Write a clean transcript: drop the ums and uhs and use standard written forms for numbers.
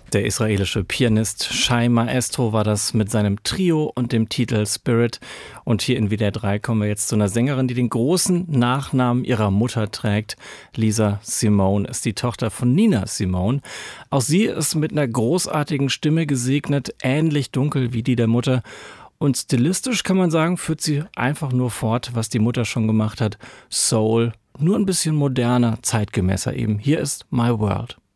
Der israelische Pianist Shai Maestro war das mit seinem Trio und dem Titel Spirit. Und hier in WDR 3 kommen wir jetzt zu einer Sängerin, die den großen Nachnamen ihrer Mutter trägt. Lisa Simone ist die Tochter von Nina Simone. Auch sie ist mit einer großartigen Stimme gesegnet, ähnlich dunkel wie die der Mutter. Und stilistisch kann man sagen, führt sie einfach nur fort, was die Mutter schon gemacht hat. Soul, nur ein bisschen moderner, zeitgemäßer eben. Hier ist My World.